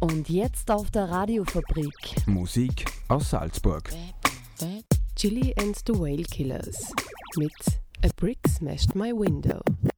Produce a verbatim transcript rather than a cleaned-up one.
Und jetzt auf der Radiofabrik. Musik aus Salzburg. Chili and the Whale Killers mit A Brick Smashed My Window.